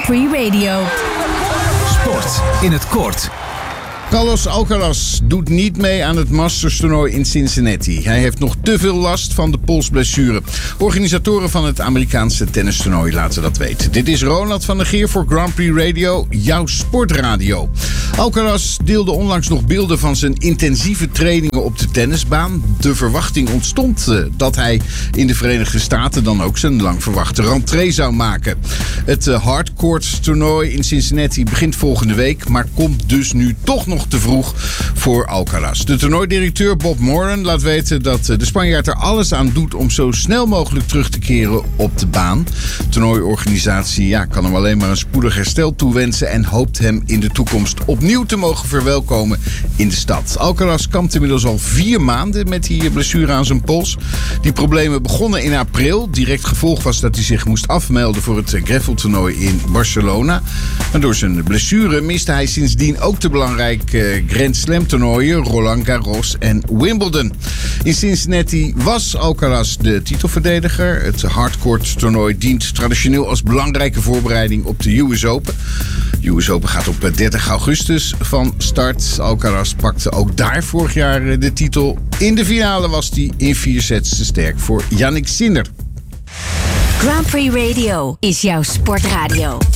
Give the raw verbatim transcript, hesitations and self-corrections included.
Prix Radio. Sport in het kort. Carlos Alcaraz doet niet mee aan het Masters-toernooi in Cincinnati. Hij heeft nog te veel last van de polsblessure. Organisatoren van het Amerikaanse tennistoernooi laten dat weten. Dit is Ronald van der Geer voor Grand Prix Radio, jouw sportradio. Alcaraz deelde onlangs nog beelden van zijn intensieve trainingen op de tennisbaan. De verwachting ontstond uh, dat hij in de Verenigde Staten dan ook zijn lang verwachte rentree zou maken. Het uh, hardcourt-toernooi in Cincinnati begint volgende week, maar komt dus nu toch nog te vroeg voor Alcaraz. De toernooidirecteur Bob Moran laat weten dat de Spanjaard er alles aan doet om zo snel mogelijk terug te keren op de baan. De toernooiorganisatie ja, kan hem alleen maar een spoedig herstel toewensen en hoopt hem in de toekomst opnieuw te mogen verwelkomen in de stad. Alcaraz kampt inmiddels al vier maanden met die blessure aan zijn pols. Die problemen begonnen in april. Direct gevolg was dat hij zich moest afmelden voor het graveltoernooi in Barcelona. Maar door zijn blessure miste hij sindsdien ook de belangrijke Grand Slam toernooien, Roland Garros en Wimbledon. In Cincinnati was Alcaraz de titelverdediger. Het hardcourt toernooi dient traditioneel als belangrijke voorbereiding op de U S Open. De U S Open gaat op dertig augustus van start. Alcaraz pakte ook daar vorig jaar de titel. In de finale was hij in vier sets te sterk voor Jannik Sinner. Grand Prix Radio is jouw sportradio.